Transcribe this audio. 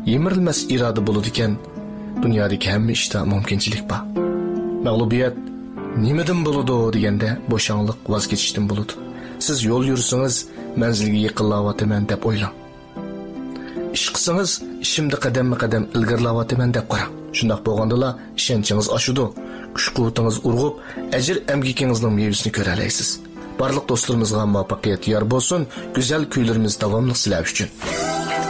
yemirilmas iroda bo'ladi ekan, dunyodagi hamma ishda mumkinchilik bor. Mag'lubiyat nimadan bo'ladi deganda bo'shanglik voz kechishdan bo'ladi. Siz yo'l yursangiz, manzilga yaqinlayapman deb o'ylang. Ish qilsangiz, ishimda qadam-qadam ilgarilayapman deb qarang. Shundoq bo'lganda ishonchingiz oshadi, kuch-quvvatingiz urg'ib, ajr amgikingizning mevasini ko'ra olasiz. Barliq do'stlarimizga muvaffaqiyat yor bo'lsin, go'zal kuylarimiz davomli sizlar uchun.